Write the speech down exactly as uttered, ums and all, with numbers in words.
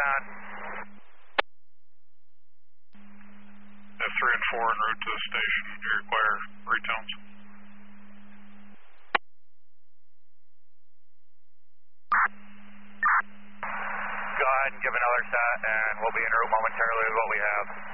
on. F three and four en route to the station. You require retowns. Go ahead and give another set, and we'll be en route momentarily with what we have.